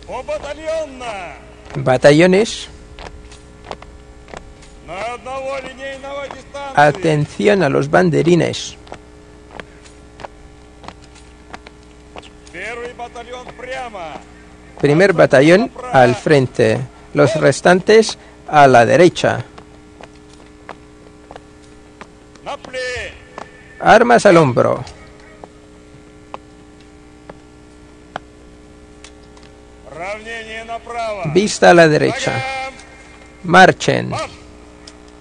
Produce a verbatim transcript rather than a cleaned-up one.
Побатальонно! Batallones, На одного линейного дистанции! atención a los banderines. Первый батальон прямо! Primer batallón al frente, los restantes a la derecha. На плей! Armas al hombro. Равнение направо! Vista a la derecha. Шагом! Marchen. Марш!